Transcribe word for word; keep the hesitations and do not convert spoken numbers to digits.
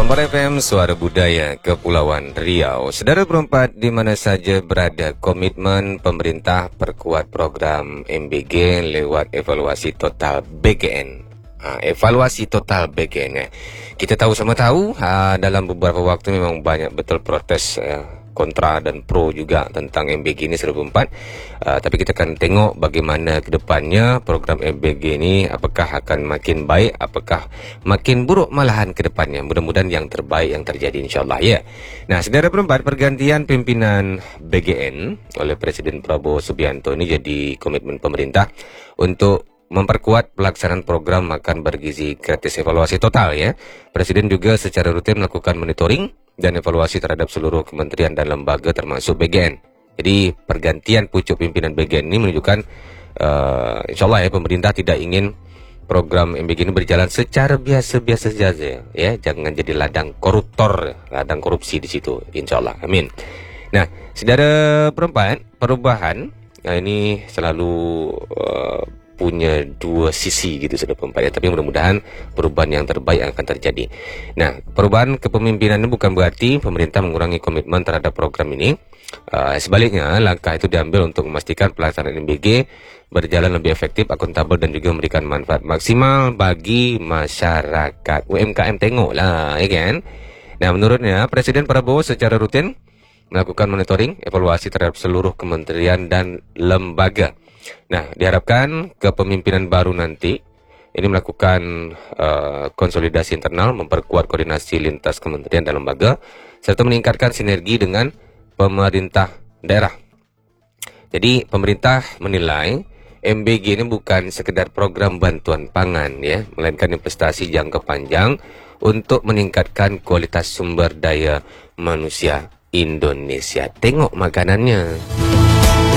Rombor F M, Suara Budaya Kepulauan Riau. Saudara berempat di mana saja berada, komitmen pemerintah perkuat program M B G lewat evaluasi total B G N. Ha, evaluasi total B G N ya. Kita tahu sama tahu ha, dalam beberapa waktu memang banyak betul protes ya, kontra dan pro juga tentang M B G ini seribu empat. Uh, tapi kita akan tengok bagaimana ke depannya program M B G ini, apakah akan makin baik, apakah makin buruk malahan ke depannya. Mudah-mudahan yang terbaik yang terjadi insyaAllah ya. Nah, saudara berempat, pergantian pimpinan B G N oleh Presiden Prabowo Subianto ini jadi komitmen pemerintah untuk memperkuat pelaksanaan program makan bergizi gratis evaluasi total ya. Presiden juga secara rutin melakukan monitoring dan evaluasi terhadap seluruh kementerian dan lembaga termasuk B G N. Jadi pergantian pucuk pimpinan B G N ini menunjukkan uh, insyaAllah ya, pemerintah tidak ingin program M B G ini berjalan secara biasa-biasa saja ya. Jangan jadi ladang koruptor, ladang korupsi di situ insyaAllah, amin. Nah, saudara perempat, perubahan nah ini selalu uh, punya dua sisi gitu sudah perempat ya, tapi mudah-mudahan perubahan yang terbaik yang akan terjadi. Nah, perubahan kepemimpinan ini bukan berarti pemerintah mengurangi komitmen terhadap program ini. Uh, sebaliknya, langkah itu diambil untuk memastikan pelaksanaan M B G berjalan lebih efektif, akuntabel dan juga memberikan manfaat maksimal bagi masyarakat. U M K M tengoklah, ya kan? Nah, menurutnya Presiden Prabowo secara rutin melakukan monitoring, evaluasi terhadap seluruh kementerian dan lembaga. Nah, diharapkan kepemimpinan baru nanti ini melakukan uh, konsolidasi internal, memperkuat koordinasi lintas kementerian dan lembaga, serta meningkatkan sinergi dengan pemerintah daerah. Jadi, pemerintah menilai M B G ini bukan sekedar program bantuan pangan ya, melainkan investasi jangka panjang untuk meningkatkan kualitas sumber daya manusia Indonesia. Tengok makanannya.